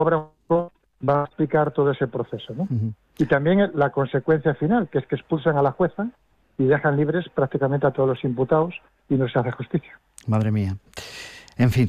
obra va a explicar todo ese proceso, ¿no? Y también la consecuencia final, que es que expulsan a la jueza y dejan libres prácticamente a todos los imputados y no se hace justicia. Madre mía. En fin,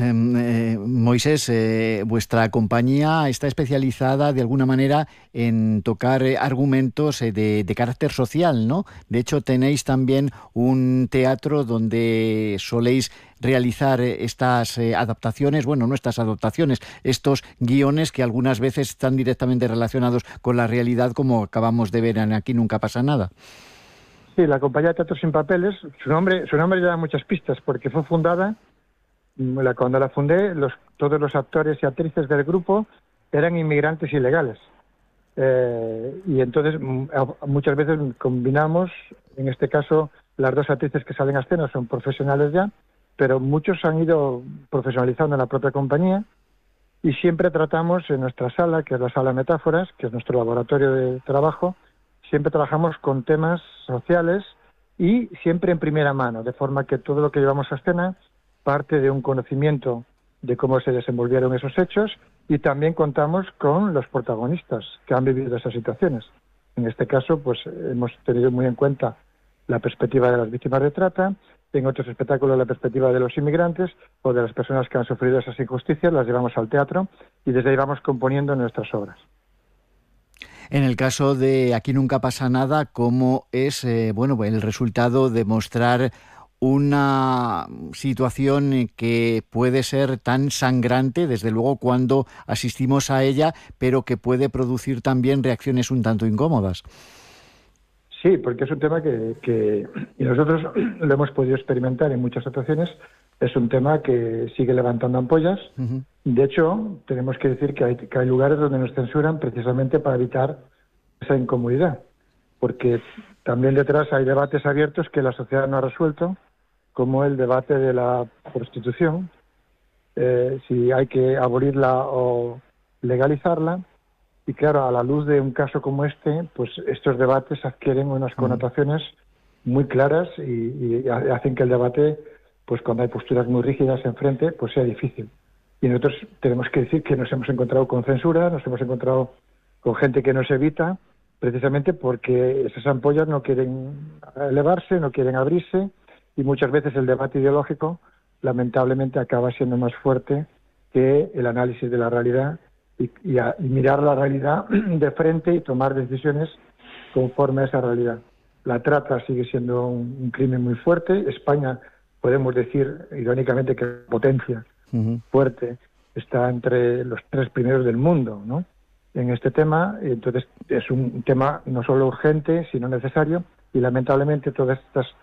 Moisés, vuestra compañía está especializada de alguna manera en tocar argumentos de carácter social, ¿no? De hecho, tenéis también un teatro donde soléis realizar estas adaptaciones, bueno, no estas adaptaciones, estos guiones que algunas veces están directamente relacionados con la realidad, como acabamos de ver en Aquí Nunca Pasa Nada. Sí, la compañía de Teatro Sin Papeles, su nombre ya da muchas pistas, porque fue fundada. Cuando la fundé, todos los actores y actrices del grupo eran inmigrantes ilegales. Y entonces muchas veces combinamos, en este caso las dos actrices que salen a escena son profesionales ya, pero muchos han ido profesionalizando en la propia compañía y siempre tratamos en nuestra sala, que es la sala Metáforas, que es nuestro laboratorio de trabajo, siempre trabajamos con temas sociales y siempre en primera mano, de forma que todo lo que llevamos a escena parte de un conocimiento de cómo se desenvolvieron esos hechos y también contamos con los protagonistas que han vivido esas situaciones. En este caso, pues hemos tenido muy en cuenta la perspectiva de las víctimas de trata, en otros espectáculos la perspectiva de los inmigrantes o de las personas que han sufrido esas injusticias, las llevamos al teatro y desde ahí vamos componiendo nuestras obras. En el caso de Aquí Nunca Pasa Nada, ¿cómo es el resultado de mostrar una situación que puede ser tan sangrante, desde luego cuando asistimos a ella, pero que puede producir también reacciones un tanto incómodas? Sí, porque es un tema que y nosotros lo hemos podido experimentar en muchas situaciones, es un tema que sigue levantando ampollas. De hecho, tenemos que decir que hay lugares donde nos censuran precisamente para evitar esa incomodidad, porque también detrás hay debates abiertos que la sociedad no ha resuelto, como el debate de la prostitución, si hay que abolirla o legalizarla. Y claro, a la luz de un caso como este, pues estos debates adquieren unas connotaciones muy claras y hacen que el debate, pues cuando hay posturas muy rígidas enfrente, pues sea difícil. Y nosotros tenemos que decir que nos hemos encontrado con censura, nos hemos encontrado con gente que nos evita, precisamente porque esas ampollas no quieren elevarse, no quieren abrirse, y muchas veces el debate ideológico, lamentablemente, acaba siendo más fuerte que el análisis de la realidad y mirar la realidad de frente y tomar decisiones conforme a esa realidad. La trata sigue siendo un crimen muy fuerte. España, podemos decir irónicamente que la potencia fuerte está entre los 3 primeros del mundo, ¿no?, en este tema. Entonces es un tema no solo urgente, sino necesario, y lamentablemente todas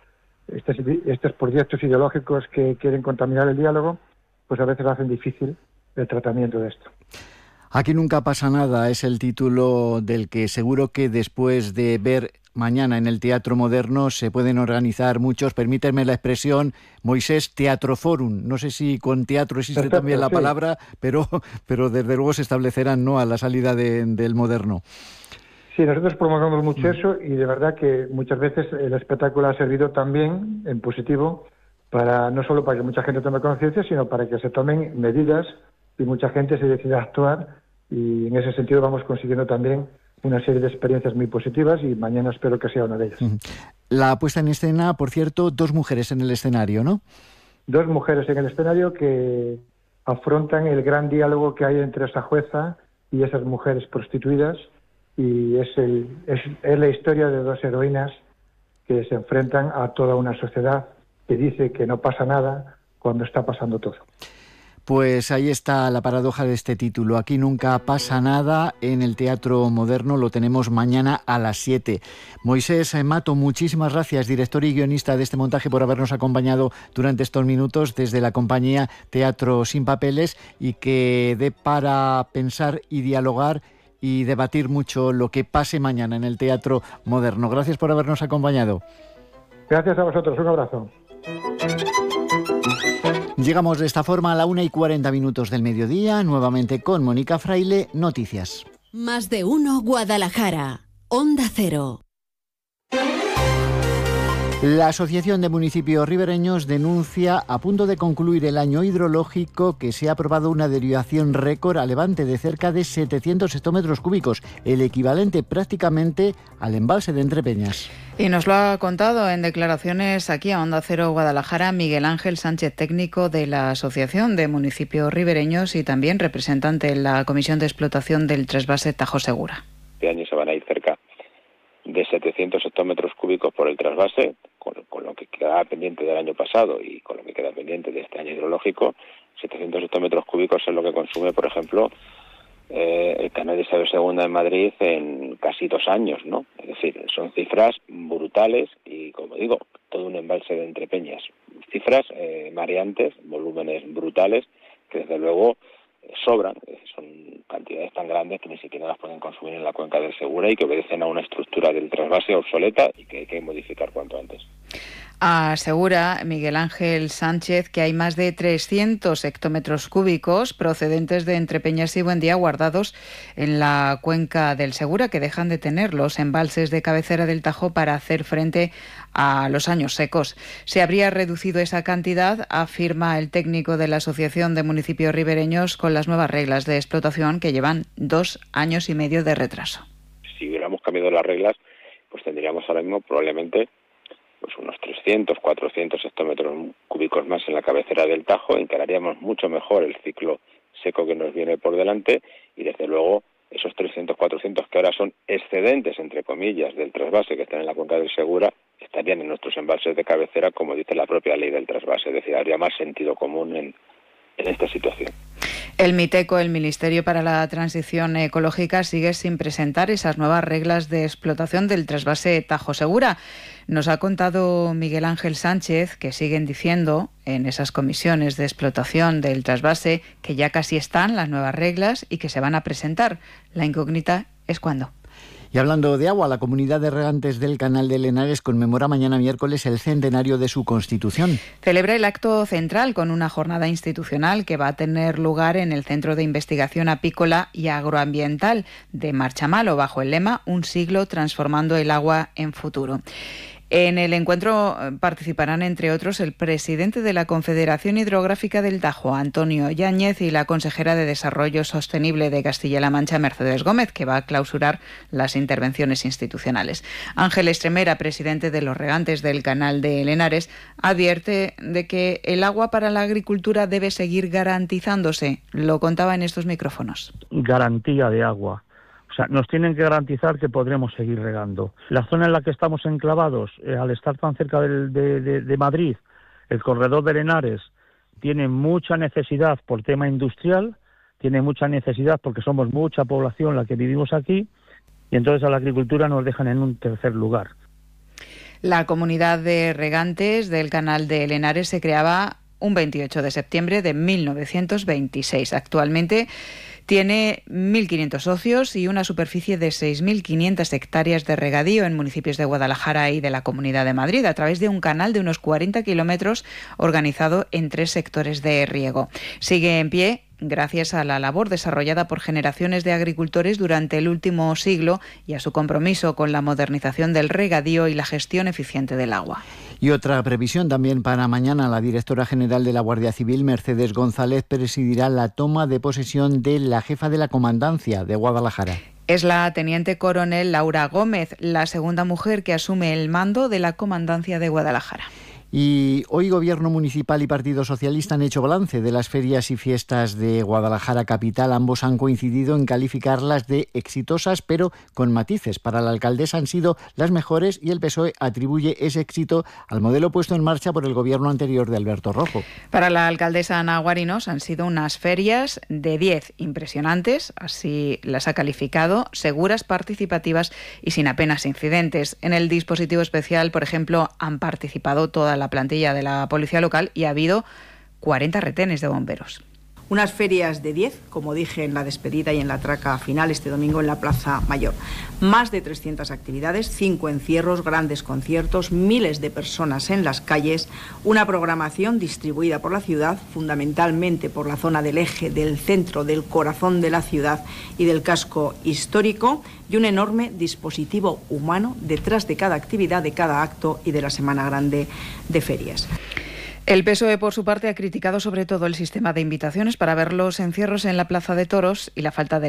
estos proyectos ideológicos que quieren contaminar el diálogo, pues a veces hacen difícil el tratamiento de esto. Aquí Nunca Pasa Nada es el título del que seguro que después de ver mañana en el Teatro Moderno se pueden organizar muchos, permíteme la expresión, Moisés, Teatroforum. No sé si con teatro existe también la palabra, pero desde luego se establecerán, ¿no?, a la salida del Moderno. Sí, nosotros promovemos mucho eso y de verdad que muchas veces el espectáculo ha servido también en positivo no solo para que mucha gente tome conciencia, sino para que se tomen medidas y mucha gente se decida a actuar, y en ese sentido vamos consiguiendo también una serie de experiencias muy positivas y mañana espero que sea una de ellas. La puesta en escena, por cierto, 2 mujeres en el escenario, ¿no? 2 mujeres en el escenario que afrontan el gran diálogo que hay entre esa jueza y esas mujeres prostituidas, y es la historia de 2 heroínas que se enfrentan a toda una sociedad que dice que no pasa nada cuando está pasando todo. Pues ahí está la paradoja de este título. Aquí Nunca Pasa Nada en el Teatro Moderno. Lo tenemos mañana a las 7. Moisés Mato, muchísimas gracias, director y guionista de este montaje, por habernos acompañado durante estos minutos desde la compañía Teatro Sin Papeles, y que dé para pensar y dialogar y debatir mucho lo que pase mañana en el Teatro Moderno. Gracias por habernos acompañado. Gracias a vosotros. Un abrazo. Llegamos de esta forma a la 1:40 del mediodía, nuevamente con Mónica Fraile, noticias. Más de uno Guadalajara, Onda Cero. La Asociación de Municipios Ribereños denuncia, a punto de concluir el año hidrológico, que se ha aprobado una derivación récord a levante de cerca de 700 hectómetros cúbicos, el equivalente prácticamente al embalse de Entrepeñas. Y nos lo ha contado en declaraciones aquí a Onda Cero Guadalajara Miguel Ángel Sánchez, técnico de la Asociación de Municipios Ribereños y también representante en la Comisión de Explotación del Trasvase Tajo Segura. Este año se van a ir cerca de 700 hectómetros cúbicos por el trasvase, con lo que queda pendiente del año pasado y con lo que queda pendiente de este año hidrológico. 700 hectómetros cúbicos es lo que consume, por ejemplo, el canal de Isabel II en Madrid en casi 2 años, ¿no? Es decir, son cifras brutales y, como digo, todo un embalse de Entrepeñas. Cifras mareantes, volúmenes brutales, que desde luego sobran, son cantidades tan grandes que ni siquiera las pueden consumir en la cuenca del Segura y que obedecen a una estructura del trasvase obsoleta y que hay que modificar cuanto antes. Asegura Miguel Ángel Sánchez que hay más de 300 hectómetros cúbicos procedentes de Entrepeñas y Buendía guardados en la cuenca del Segura, que dejan de tener los embalses de cabecera del Tajo para hacer frente a los años secos. Se habría reducido esa cantidad, afirma el técnico de la Asociación de Municipios Ribereños, con las nuevas reglas de explotación que llevan 2 años y medio de retraso. Si hubiéramos cambiado las reglas, pues tendríamos ahora mismo probablemente pues unos 300, 400 hectómetros cúbicos más en la cabecera del Tajo, encararíamos mucho mejor el ciclo seco que nos viene por delante y desde luego esos 300, 400 que ahora son excedentes, entre comillas, del trasvase que están en la cuenca del Segura, estarían en nuestros embalses de cabecera, como dice la propia ley del trasvase, es decir, habría más sentido común en esta situación. El MITECO, el Ministerio para la Transición Ecológica, sigue sin presentar esas nuevas reglas de explotación del trasvase Tajo Segura. Nos ha contado Miguel Ángel Sánchez que siguen diciendo en esas comisiones de explotación del trasvase que ya casi están las nuevas reglas y que se van a presentar. La incógnita es cuándo. Y hablando de agua, la Comunidad de Regantes del Canal de Henares conmemora mañana miércoles el centenario de su constitución. Celebra el acto central con una jornada institucional que va a tener lugar en el Centro de Investigación Apícola y Agroambiental de Marchamalo, bajo el lema Un siglo transformando el agua en futuro. En el encuentro participarán, entre otros, el presidente de la Confederación Hidrográfica del Tajo, Antonio Yáñez, y la consejera de Desarrollo Sostenible de Castilla-La Mancha, Mercedes Gómez, que va a clausurar las intervenciones institucionales. Ángel Estremera, presidente de los Regantes del Canal de Henares, advierte de que el agua para la agricultura debe seguir garantizándose. Lo contaba en estos micrófonos. Garantía de agua. O sea, nos tienen que garantizar que podremos seguir regando. La zona en la que estamos enclavados, al estar tan cerca de Madrid, el corredor de Henares, tiene mucha necesidad por tema industrial, tiene mucha necesidad porque somos mucha población la que vivimos aquí, y entonces a la agricultura nos dejan en un tercer lugar. La comunidad de regantes del Canal de Henares se creaba un 28 de septiembre de 1926. Actualmente tiene 1.500 socios y una superficie de 6.500 hectáreas de regadío en municipios de Guadalajara y de la Comunidad de Madrid, a través de un canal de unos 40 kilómetros organizado en 3 sectores de riego. Sigue en pie gracias a la labor desarrollada por generaciones de agricultores durante el último siglo y a su compromiso con la modernización del regadío y la gestión eficiente del agua. Y otra previsión también para mañana: la directora general de la Guardia Civil, Mercedes González, presidirá la toma de posesión de la jefa de la Comandancia de Guadalajara. Es la teniente coronel Laura Gómez, la segunda mujer que asume el mando de la Comandancia de Guadalajara. Y hoy Gobierno Municipal y Partido Socialista han hecho balance de las ferias y fiestas de Guadalajara capital. Ambos han coincidido en calificarlas de exitosas, pero con matices. Para la alcaldesa han sido las mejores y el PSOE atribuye ese éxito al modelo puesto en marcha por el gobierno anterior de Alberto Rojo. Para la alcaldesa Ana Guarinos han sido unas ferias de 10 impresionantes, así las ha calificado, seguras, participativas y sin apenas incidentes. En el dispositivo especial, por ejemplo, han participado toda la plantilla de la policía local y ha habido 40 retenes de bomberos. Unas ferias de 10, como dije en la despedida y en la traca final este domingo en la Plaza Mayor. Más de 300 actividades, 5 encierros, grandes conciertos, miles de personas en las calles, una programación distribuida por la ciudad, fundamentalmente por la zona del eje, del centro, del corazón de la ciudad y del casco histórico, y un enorme dispositivo humano detrás de cada actividad, de cada acto y de la Semana Grande de ferias. El PSOE, por su parte, ha criticado sobre todo el sistema de invitaciones para ver los encierros en la Plaza de Toros y la falta de